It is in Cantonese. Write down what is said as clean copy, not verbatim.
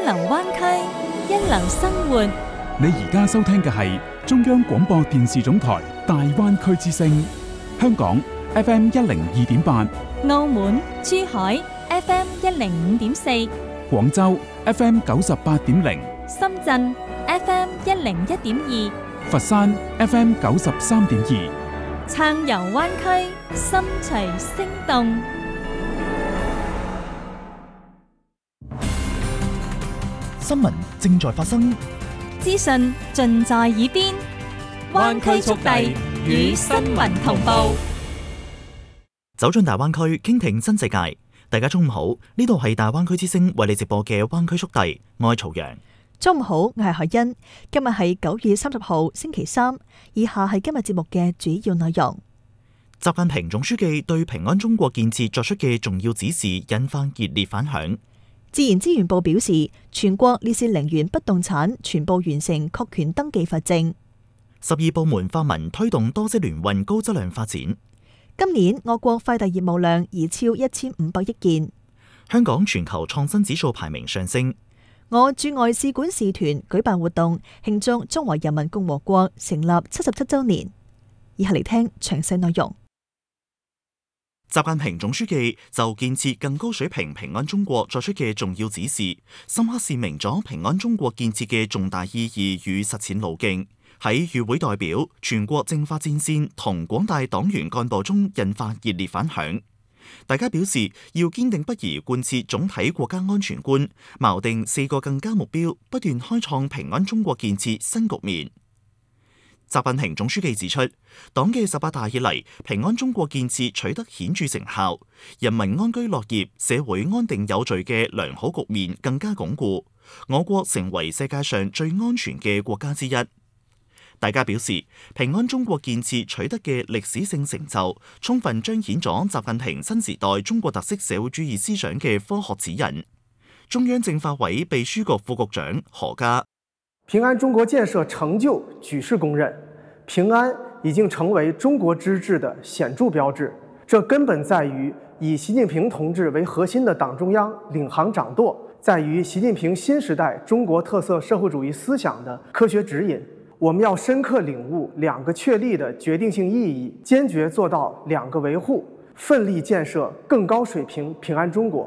流灣區，一流生活。 你而家收聽嘅係中央廣播電視總台大灣區之聲，香港 FM 102.8， 澳門、珠海 FM 105.4， 廣州 FM 98.0， 深圳 FM 101.2， 佛山 FM 93.2， 暢遊灣區，心隨聲動。 新聞正在發生， 資訊盡在耳邊，灣區速遞與新聞同步。 走進大灣區，傾聽新世界。大家中午好，呢度係大灣區之聲為你直播嘅灣區速遞，我係曹陽。 中午好，我係海欣。今日係9月30號星期三，以下係今日節目嘅主要內容。 習近平總書記對平安中國建設作出嘅重要指示引發熱烈反響。 自然資源部表示，全國烈士陵園不動產全部完成確權登記發證。 12部門發文推動多式聯運高質量發展。 今年我國快遞業務量已超1500億件。 香港全球創新指數排名上升。 我駐外使館使團舉辦活動慶祝中華人民共和國成立77週年。以下嚟聽詳細內容。 習近平總書記就建設更高水平平安中國作出嘅重要指示，深刻闡明咗平安中國建設嘅重大意義與實踐路徑，喺與會代表、全國政法戰線同廣大黨員幹部中引發熱烈反響。大家表示要堅定不移貫徹總體國家安全觀，錨定4個更加目標，不斷開創平安中國建設新局面。習近平總書記指出，黨嘅18大以嚟，平安中國建設取得顯著成效，人民安居樂業、社會安定有序嘅良好局面更加鞏固，我國成為世界上最安全嘅國家之一。大家表示，平安中國建設取得嘅歷史性成就，充分彰顯咗習近平新時代中國特色社會主義思想嘅科學指引。中央政法委秘書局副局長何家： 平安中國建設成就舉世公認，平安已經成為中國之治的顯著標誌。這根本在於以習近平同志為核心的黨中央領航掌舵，在於習近平新時代中國特色社會主義思想的科學指引。我們要深刻領悟2個確立的決定性意義，堅決做到2個維護，奮力建設更高水平平安中國。